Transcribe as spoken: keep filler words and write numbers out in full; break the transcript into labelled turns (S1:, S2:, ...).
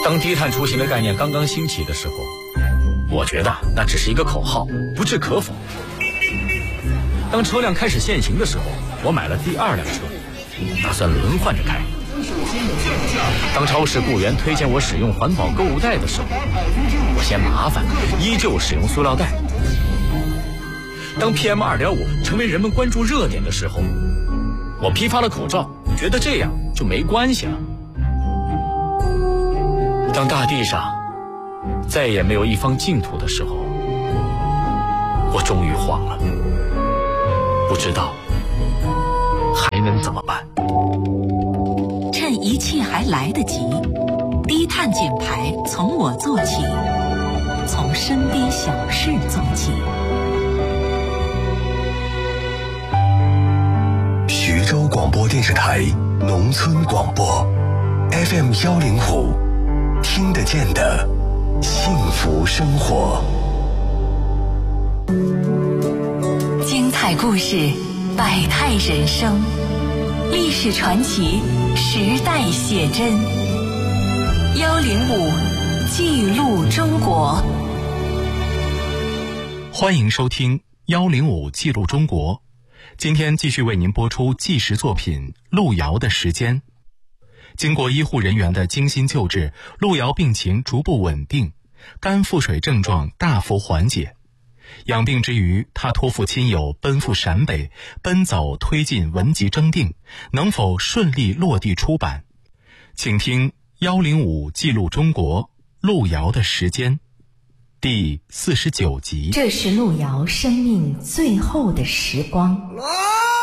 S1: 当低碳出行的概念刚刚兴起的时候，我觉得那只是一个口号，不置可否。当车辆开始限行的时候，我买了第二辆车，打算轮换着开。当超市雇员推荐我使用环保购物袋的时候，我嫌麻烦，依旧使用塑料袋。当 P M 二点五 成为人们关注热点的时候，我批发了口罩，觉得这样就没关系了。当大地上再也没有一方净土的时候，我终于慌了，不知道还能怎么办。
S2: 趁一切还来得及，低碳减排从我做起，从身边小事做起。
S3: 徐州广播电视台农村广播 F M 幺零五，听得见的幸福生活。
S2: 精彩故事，百态人生，历史传奇，时代写真。幺零五记录中国。
S4: 欢迎收听幺零五记录中国。今天继续为您播出纪实作品《路遥的时间》。经过医护人员的精心救治，路遥病情逐步稳定，肝腹水症状大幅缓解。养病之余，他托付亲友奔赴陕北，奔走推进文集征订，能否顺利落地出版？请听幺零五记录中国路遥的时间第四十九集。
S2: 这是路遥生命最后的时光。